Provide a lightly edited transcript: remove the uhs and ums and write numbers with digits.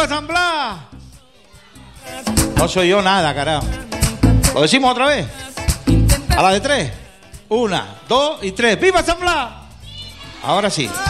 ¡Viva San Blas! No soy yo nada, carajo. ¿Lo decimos otra vez? A la de 3. 1, 2 y 3. ¡Viva San Blas! Ahora sí.